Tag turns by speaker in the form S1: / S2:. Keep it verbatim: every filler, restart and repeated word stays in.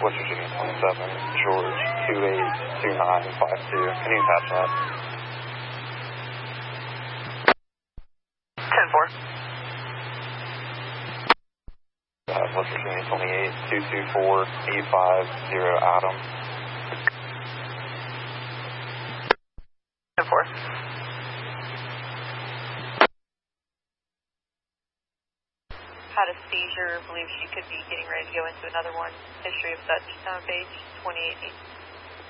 S1: West Virginia twenty-seven, George two eight two nine five two. Can you attach that?
S2: ten four.
S1: Uh, West Virginia twenty-eight, two two four eight five zero, Adam.
S2: ten four. Had a seizure, believes she could be getting ready to go into another one. History of such, uh, page twenty-eight.